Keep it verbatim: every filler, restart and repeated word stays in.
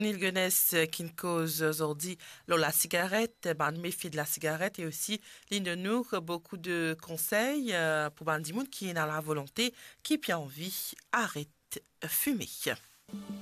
Neil Guinness qui cause aujourd'hui la cigarette, ben, méfie de la cigarette et aussi ligne de nous beaucoup de conseils euh, pour ben, du monde qui est dans la volonté, qui a envie, arrête fumer.